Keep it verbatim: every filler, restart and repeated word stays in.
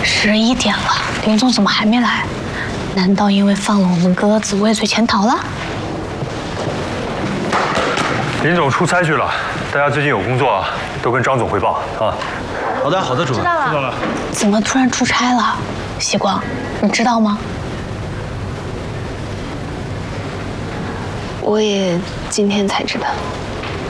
十一点了，林总怎么还没来？难道因为放了我们鸽子，畏罪潜逃了？ 林总出差去了，大家最近有工作都跟张总汇报啊。 好的，好的，主任。 知道了。知道了。怎么突然出差了？喜光，你知道吗？ 我也今天才知道。